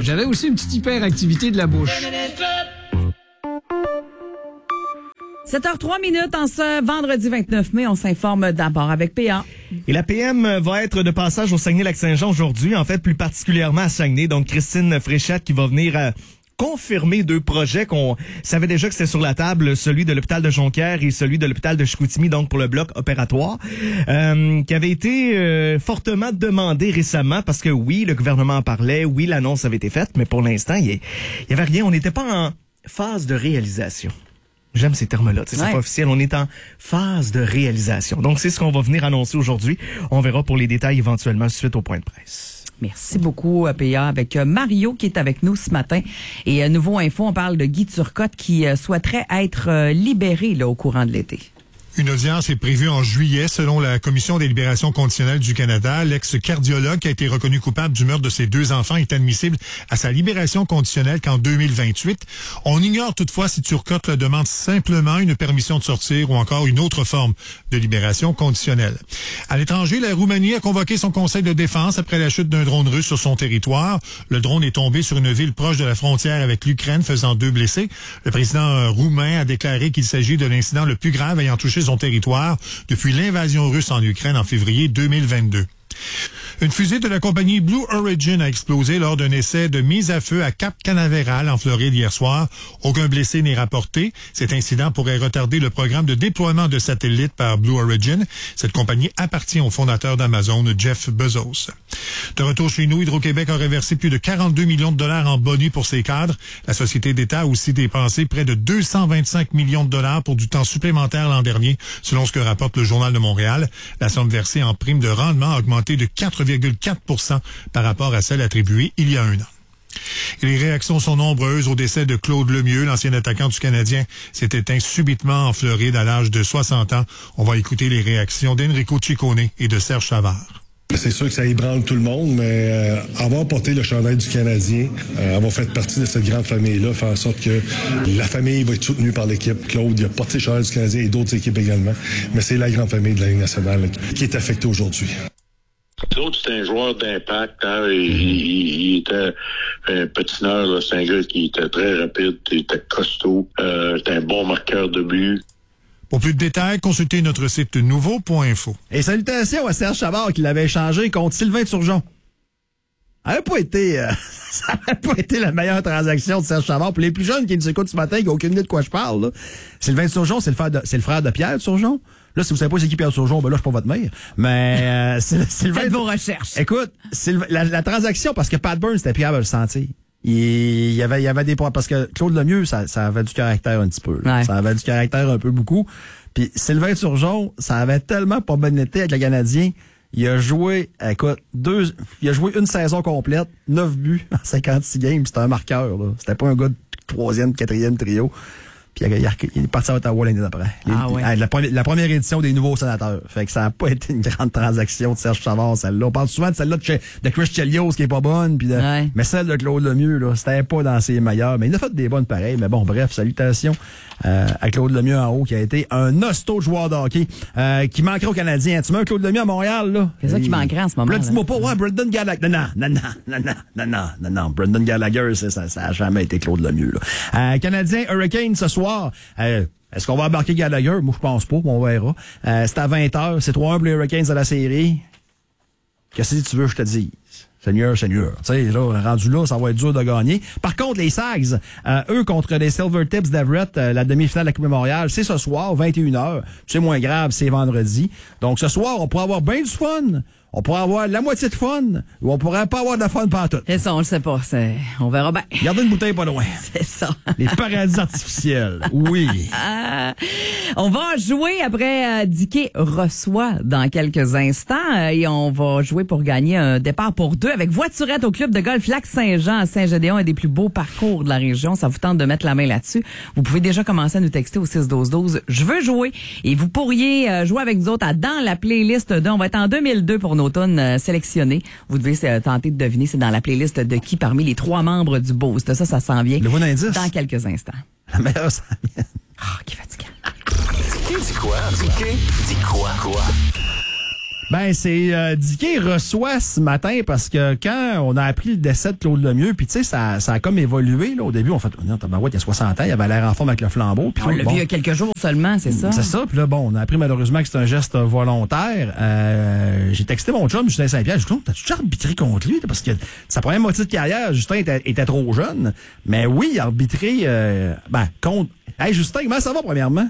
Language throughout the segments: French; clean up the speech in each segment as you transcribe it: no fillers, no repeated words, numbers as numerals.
J'avais aussi une petite hyperactivité de la bouche. 7h03 en ce vendredi 29 mai. On s'informe d'abord avec PA. Et la PM va être de passage au Saguenay-Lac-Saint-Jean aujourd'hui, en fait plus particulièrement à Saguenay. Donc Christine Fréchette qui va venir confirmer 2 projets qu'on savait déjà que c'était sur la table, celui de l'hôpital de Jonquière et celui de l'hôpital de Chicoutimi, donc pour le bloc opératoire, qui avait été fortement demandé récemment parce que oui, le gouvernement en parlait, oui, l'annonce avait été faite, mais pour l'instant, il y avait rien. On n'était pas en phase de réalisation. J'aime ces termes-là, c'est pas officiel. On est en phase de réalisation. Donc, c'est ce qu'on va venir annoncer aujourd'hui. On verra pour les détails éventuellement suite au point de presse. Merci beaucoup, PA, avec Mario qui est avec nous ce matin. Et nouveau info, on parle de Guy Turcotte qui souhaiterait être libéré là, au courant de l'été. Une audience est prévue en juillet selon la Commission des libérations conditionnelles du Canada. L'ex-cardiologue qui a été reconnu coupable du meurtre de ses 2 enfants est admissible à sa libération conditionnelle qu'en 2028. On ignore toutefois si Turcotte demande simplement une permission de sortir ou encore une autre forme de libération conditionnelle. À l'étranger, la Roumanie a convoqué son conseil de défense après la chute d'un drone russe sur son territoire. Le drone est tombé sur une ville proche de la frontière avec l'Ukraine, faisant 2 blessés. Le président roumain a déclaré qu'il s'agit de l'incident le plus grave ayant touché son territoire depuis l'invasion russe en Ukraine en février 2022. Une fusée de la compagnie Blue Origin a explosé lors d'un essai de mise à feu à Cap Canaveral en Floride hier soir. Aucun blessé n'est rapporté. Cet incident pourrait retarder le programme de déploiement de satellites par Blue Origin. Cette compagnie appartient au fondateur d'Amazon, Jeff Bezos. De retour chez nous, Hydro-Québec aurait versé plus de 42 millions de dollars en bonus pour ses cadres. La société d'État a aussi dépensé près de 225 millions de dollars pour du temps supplémentaire l'an dernier, selon ce que rapporte le Journal de Montréal. La somme versée en prime de rendement a augmenté de 4,4% par rapport à celle attribuée il y a 1 an. Et les réactions sont nombreuses au décès de Claude Lemieux, l'ancien attaquant du Canadien, s'est éteint subitement en Floride à l'âge de 60 ans. On va écouter les réactions d'Enrico Ciccone et de Serge Savard. C'est sûr que ça ébranle tout le monde, mais avoir porté le chandail du Canadien, avoir fait partie de cette grande famille-là, faire en sorte que la famille va être soutenue par l'équipe. Claude, il a porté le chandail du Canadien et d'autres équipes également, mais c'est la grande famille de la Ligue nationale qui est affectée aujourd'hui. Claude, c'était un joueur d'impact. Hein? Il était un patineur. Là. C'est un gars qui était très rapide, il était costaud. C'était un bon marqueur de but. Pour plus de détails, consultez notre site nouveau.info. Et salutations à Serge Savard qui l'avait échangé contre Sylvain Turgeon. Ça n'avait pas été la meilleure transaction de Serge Savard. Pour les plus jeunes qui nous écoutent ce matin, qui n'ont aucune idée de quoi je parle, là. Sylvain Turgeon, c'est le frère de Pierre Turgeon. Là, si vous savez pas c'est qui Pierre Turgeon, ben là, je suis pas votre mère. Mais Sylvain. Faites vos recherches. Écoute, la transaction, parce que Pat Burns, c'était Pierre de le sentir. Il y avait des points, parce que Claude Lemieux, ça avait du caractère un petit peu. Ouais. Ça avait du caractère un peu beaucoup. Puis Sylvain Turgeon, ça avait tellement pas bonne été avec le Canadien. Il a joué, écoute, il a joué une saison complète, 9 buts en 56 games. C'était un marqueur, là. C'était pas un gars de 3e, 4e trio. Puis il est parti à Ottawa l'année d'après. La première édition des nouveaux sénateurs. Fait que ça n'a pas été une grande transaction de Serge Savard, celle-là. On parle souvent de celle-là de Chris Chelios qui est pas bonne, puis mais celle de Claude Lemieux, là, c'était pas dans ses meilleurs. Mais il a fait des bonnes pareilles. Mais bon, bref, salutations à Claude Lemieux en haut, qui a été un hosto joueur de hockey, qui manquerait aux Canadiens. Tu mets un Claude Lemieux à Montréal, là. C'est ça qui manquerait en ce moment. Là, dis-moi pas, Brendan Gallagher. Non. Brendan Gallagher, ça a jamais été Claude Lemieux, là. Canadien Hurricane ce soir. Est-ce qu'on va embarquer Gallagher? Moi, je pense pas, mais on verra. C'est à 20h. C'est 3-1 pour les Hurricanes à la série. Qu'est-ce que tu veux que je te dise? Seigneur. Tu sais, là, rendu là, ça va être dur de gagner. Par contre, les Sags, eux, contre les Silvertips d'Everett, la demi-finale de la Coupe Memorial, c'est ce soir, 21h. C'est moins grave, c'est vendredi. Donc, ce soir, on pourra avoir bien du fun. On pourrait avoir la moitié de fun, ou on pourrait pas avoir de fun pantoute. C'est ça, on le sait pas. On verra bien. Gardez une bouteille pas loin. C'est ça. Les paradis artificiels. Oui. On va jouer après Dicky reçoit dans quelques instants et on va jouer pour gagner un départ pour 2 avec voiturette au club de golf Lac-Saint-Jean à Saint-Gédéon, un des plus beaux parcours de la région. Ça vous tente de mettre la main là-dessus. Vous pouvez déjà commencer à nous texter au 6-12-12. Je veux jouer. Et vous pourriez jouer avec nous autres dans la playlist de... On va être en 2002 pour nos tunes sélectionnées. Vous devez tenter de deviner c'est dans la playlist de qui parmi les 3 membres du Boost. Ça s'en vient le bon indice. Dans quelques instants. La meilleure s'en vient. Ah, qui fatigant. Dis quoi? Dis quoi? Ben, c'est Dicky reçoit ce matin parce que quand on a appris le décès de Claude Lemieux, puis tu sais, ça a comme évolué. Là, au début, on fait, non, tabarouette, il y a 60 ans, il avait l'air en forme avec le flambeau. On l'a vu il y a quelques jours seulement, c'est ça? C'est ça. Puis là, bon, on a appris malheureusement que c'est un geste volontaire. J'ai texté mon chum, Justin Saint-Pierre. Je lui ai dit, t'as-tu déjà arbitré contre lui? Parce que sa première moitié de carrière, Justin était trop jeune. Mais oui, il a arbitré contre... Hey, Justin, comment ça va, premièrement?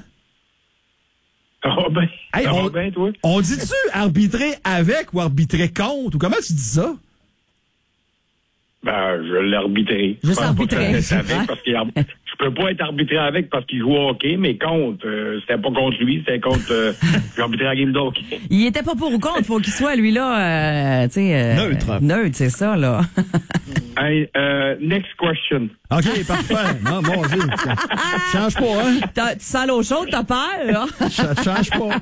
Ça va bien, toi? On dit-tu arbitrer avec ou arbitrer contre? Ou comment tu dis ça? Ben, je l'ai arbitré. Juste arbitré. Parce que je peux pas être arbitré avec parce qu'il joue au hockey, mais contre, c'était pas contre lui, c'était contre... j'ai arbitré la game de hockey. Il était pas pour ou contre, faut qu'il soit, lui, là, neutre. Neutre, c'est ça, là. Hey, next question. OK, parfait. Non, mon Dieu. Change pas, hein? Tu sens l'eau chaude, t'as peur, là? Change pas.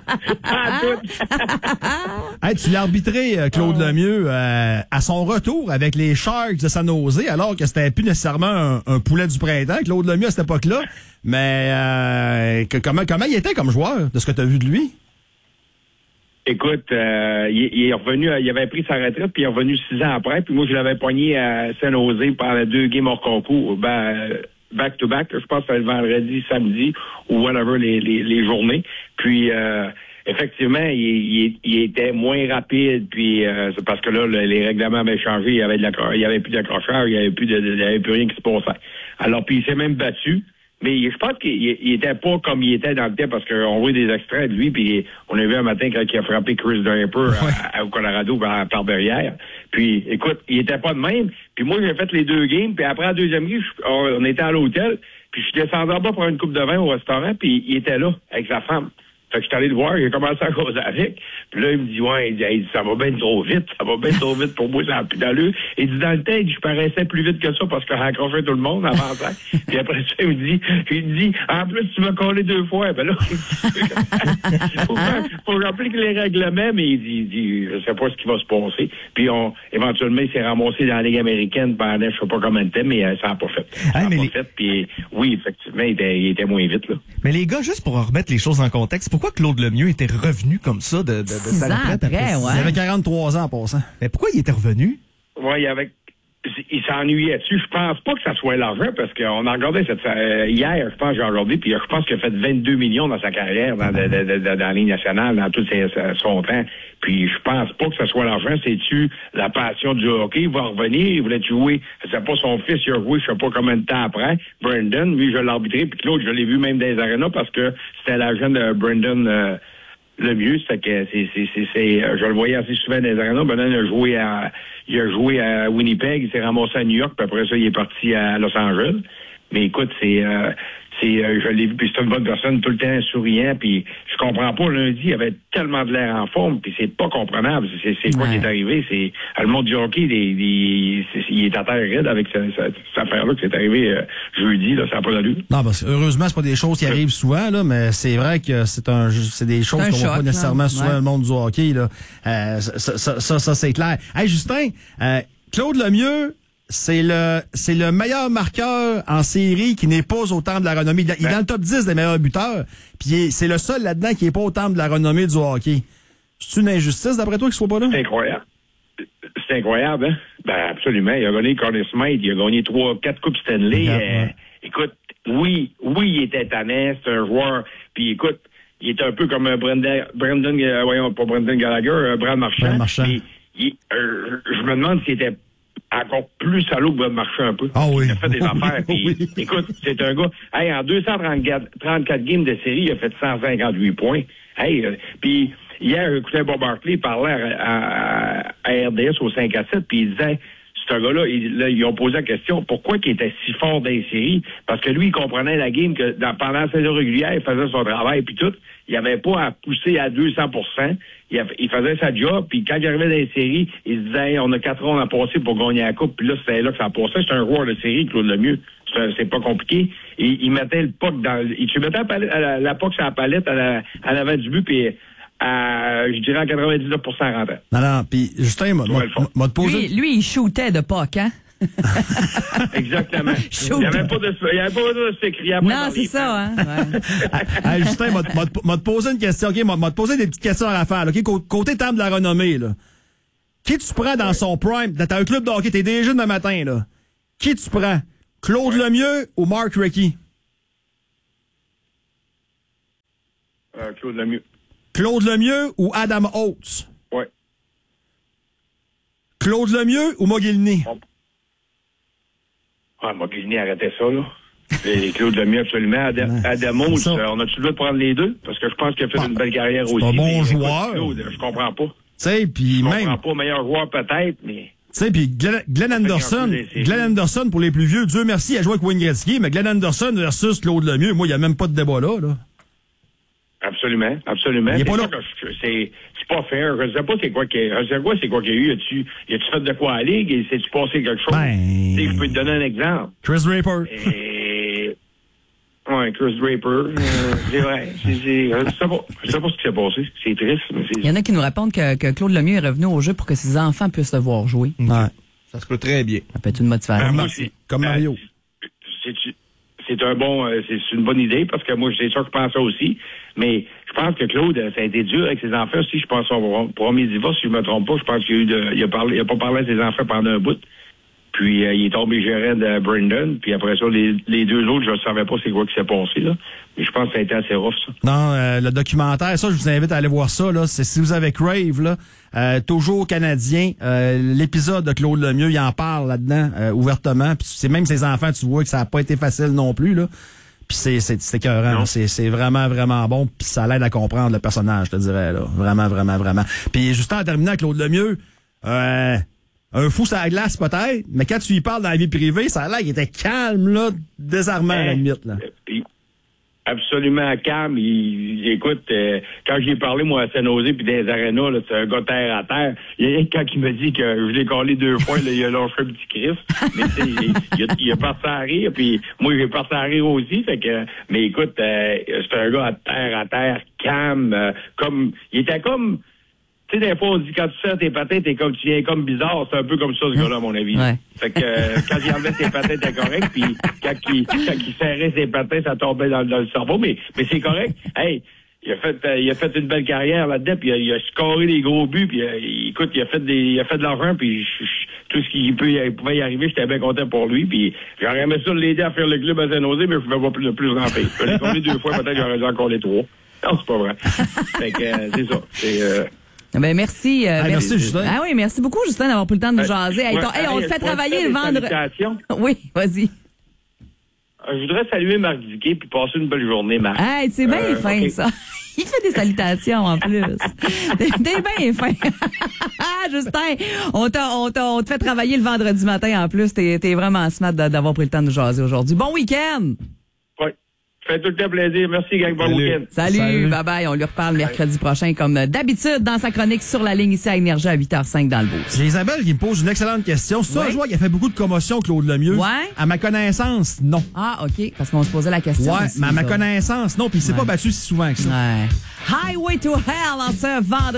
Hey, tu l'as arbitré, Claude Lemieux, à son retour avec les Sharks de San Jose, alors que c'était plus nécessairement un poulet du printemps, Claude Lemieux à cette époque-là. Mais comment il était comme joueur, de ce que tu as vu de lui? Écoute, il est revenu, il avait pris sa retraite, puis il est revenu 6 ans après, puis moi, je l'avais poigné à San Jose par 2 games hors concours, back-to-back, je pense que c'était le vendredi, samedi, ou whatever, les journées. Puis, effectivement, il était moins rapide, puis c'est parce que là, les règlements avaient changé, il y avait plus d'accrocheur, il y avait plus rien qui se passait. Alors, puis il s'est même battu. Mais je pense qu'il était pas comme il était dans le temps, parce qu'on voit des extraits de lui, puis on a vu un matin quand il a frappé Chris Draper au Colorado par derrière. Puis, écoute, il était pas de même. Puis moi, j'ai fait les 2 games, puis après la deuxième game, on était à l'hôtel, puis je suis descendu en bas pour une coupe de vin au restaurant, puis il était là, avec sa femme. Fait que je suis allé le voir, j'ai commencé à causer avec. Puis là, il me dit, il dit, ça va bien trop vite pour moi, ça n'a plus d'allure. Il dit, dans le temps, je paraissais plus vite que ça parce que j'ai accroché tout le monde avant ça. Puis après ça, il me dit, en plus, tu m'as collé 2 fois. Ben là, faut appliquer les règlements, mais il dit, je sais pas ce qui va se passer. Puis éventuellement, il s'est ramassé dans la Ligue américaine pendant, je sais pas combien de temps, mais ça n'a pas fait. Puis oui, effectivement, il était moins vite, là. Mais les gars, juste pour remettre les choses en contexte, pourquoi Claude Lemieux était revenu comme ça de sa retraite après? Il avait 43 ans en passant. Mais pourquoi il était revenu? Oui, il s'ennuyait dessus. Je pense pas que ça soit l'argent, parce qu'on a regardé hier, je pense, Jean-Jordi, puis je pense qu'il a fait 22 millions dans sa carrière dans la Ligue nationale, dans tout son temps. Puis je pense pas que ça soit l'argent, c'est-tu la passion du hockey. Il va revenir, il voulait jouer. C'est pas son fils, il a joué, je sais pas combien de temps après. Brandon, lui, je l'ai arbitré, puis Claude, je l'ai vu même dans les arénas parce que c'était l'agent de Brandon Lemieux. C'est que je le voyais assez souvent dans les arénas. Brandon il a joué à Winnipeg, il s'est ramassé à New York, puis après ça, il est parti à Los Angeles. Mais écoute, je l'ai vu, puis c'est une bonne personne, tout le temps souriant, puis je comprends pas, lundi, il avait tellement de l'air en forme, puis c'est pas comprenable, c'est quoi qui est arrivé, le monde du hockey, il est à terre raide avec cette affaire-là qui c'est arrivé jeudi, là, ça n'a pas d'allure. Non, parce que heureusement, c'est pas des choses qui arrivent souvent, là, mais c'est vrai que c'est des choses qu'on voit pas nécessairement souvent dans le monde du hockey, là. Ça, c'est clair. Hey, Justin, Claude Lemieux, c'est le meilleur marqueur en série qui n'est pas au temple de la renommée. Il est dans le top 10 des meilleurs buteurs. Puis c'est le seul là-dedans qui n'est pas au temple de la renommée du hockey. C'est une injustice d'après toi qu'il soit pas là? C'est incroyable. C'est incroyable, hein? Ben absolument. Il a gagné le Conn Smythe, il a gagné 3-4 Coupes Stanley. Écoute, oui, il était tannant, c'est un joueur. Puis écoute, il est un peu comme Brandon Gallagher, Brad Marchand. Puis, je me demande s'il était encore plus salaud que Brad Marchand un peu. Ah oui. Il a fait des affaires. Puis, Oui. Écoute, c'est un gars. Hey, en 234 games de série, il a fait 158 points. Hey, puis hier, j'écoutais Bob Hartley parler à RDS au 5-7, puis il disait, ce gars-là, ils ont posé la question, pourquoi il était si fort dans les séries? Parce que lui, il comprenait la game que pendant la saison régulière, il faisait son travail, puis tout. Il n'y avait pas à pousser à 200%. Il faisait sa job, puis quand il arrivait dans les séries, il se disait, hey, on a 4 rondes à passer pour gagner la coupe, puis là, c'était là que ça passait. C'est un joueur de série, Claude Lemieux. C'est pas compliqué. Et il mettait le puck tu mettais la puck sur la palette à l'avant du but, puis je dirais à 99% rentrant. Non, puis Justin m'a te posé... Lui, il shootait de puck, hein? Exactement. Il n'y avait pas de s'écrire après. Non, c'est ça, hein. Ouais. Hey, Justin, m'a te posé une question, OK? M'a te posé des petites questions à faire, OK? Côté terme de la renommée, là. Qui tu prends dans son prime? T'as un club de hockey, t'es déjà demain matin, là. Qui tu prends? Claude Lemieux ou Mark Recchi? Claude Lemieux. Claude Lemieux ou Adam Oates? Ouais. Claude Lemieux ou Mogilny? Mogilny, arrêtez ça, là. Et Claude Lemieux, absolument. Adam Oates, on a-tu le droit de prendre les deux? Parce que je pense qu'il a fait une belle carrière aussi. C'est un bon joueur. Claude, je comprends pas. Tu sais, puis même... Je comprends pas, meilleur joueur peut-être, mais... Tu sais, puis Glenn Anderson, pour les plus vieux, Dieu merci, il a joué avec Wayne Gretzky, mais Glenn Anderson versus Claude Lemieux, moi, il n'y a même pas de débat là. Absolument, absolument. Il est pas là. C'est pas fair. Je sais pas c'est quoi qu'il y a eu. As-tu fait de quoi à la Ligue? Et sais-tu passé quelque chose? Je peux te donner un exemple. Chris Draper. Ouais, Chris Draper. C'est vrai. Je sais pas ce qui s'est passé. C'est triste. Mais il y en a qui nous répondent que Claude Lemieux est revenu au jeu pour que ses enfants puissent le voir jouer. Ouais. Ça se peut très bien. Ça peut être une motivation. Comme Mario. C'est une bonne idée parce que moi, c'est sûr que je pense ça aussi. Mais je pense que Claude, ça a été dur avec ses enfants aussi. Je pense son premier divorce, si je me trompe pas. Je pense qu'il il a pas parlé à ses enfants pendant un bout. Puis il est tombé gérant de Brendan. Puis après ça, les deux autres, je ne savais pas c'est quoi qui s'est passé, là. Mais je pense que ça a été assez rough, ça. Non, le documentaire, ça, je vous invite à aller voir ça, là. C'est si vous avez Crave, là, toujours canadien, l'épisode de Claude Lemieux, il en parle là-dedans, ouvertement. Puis c'est même ses enfants, tu vois que ça n'a pas été facile non plus, là. Puis c'est écœurant, c'est vraiment, vraiment bon. Puis ça l'aide à comprendre le personnage, je te dirais, là. Vraiment, vraiment, vraiment. Puis juste en terminant, Claude Lemieux, un fou sur la glace, peut-être, mais quand tu lui parles dans la vie privée, ça a l'air qu'il était calme, là, désarmant, à la limite, là. Absolument calme. Écoute, quand j'ai parlé, moi, à Saint-Nosé puis dans les arénas, là, c'est un gars terre à terre. Il y a quand il me dit que je l'ai collé 2 fois, là, il a lâché un petit crisp. Mais il a parti à rire, puis moi, j'ai parti à rire aussi. Fait que, mais écoute, c'est un gars à terre, calme, comme, il était comme, tu sais, des fois, on dit, quand tu serres tes patins, tu viens comme bizarre. C'est un peu comme ça, ce gars-là, à mon avis. Ouais. Fait que, quand il enlevait ses patins, c'était correct. Puis, quand il serrait ses patins, ça tombait dans le cerveau. Mais c'est correct. Hey, il a fait une belle carrière là-dedans. Puis, il a scoré des gros buts. Puis, écoute, il a fait de l'argent. Puis, tout ce qu'il pouvait y arriver, j'étais bien content pour lui. Puis, j'aurais aimé ça l'aider à faire le club à Saint-Nosé, mais je ne pouvais pas plus en faire. Je l'ai collé 2 fois, peut-être j'aurais dû encore les 3. Non, c'est pas vrai. Fait que, c'est ça. Ben merci. Merci, Justin. Ah oui, merci beaucoup, Justin, d'avoir pris le temps de nous jaser. On te fait travailler le vendredi. Oui, vas-y. Je voudrais saluer Marc Diquet puis passer une belle journée, Marc. Hey, c'est bien fin, okay. Ça. Il fait des salutations en plus. T'es bien fin. Justin, on te fait travailler le vendredi matin en plus. T'es vraiment smart d'avoir pris le temps de nous jaser aujourd'hui. Bon week-end! Fait tout le temps plaisir. Merci, gang. Bon week-end. Salut. Bye-bye. On lui reparle mercredi prochain, comme d'habitude, dans sa chronique sur la ligne ici à Énergie à 8h05 dans le Beauce. J'ai Isabelle qui me pose une excellente question. C'est un joueur qui a fait beaucoup de commotion, Claude Lemieux. Ouais. À ma connaissance, non. Ah, OK. Parce qu'on se posait la question. Ouais, aussi, mais à ma connaissance, non. Puis il s'est pas battu si souvent que ça. Ouais. Highway to Hell en ce vendredi.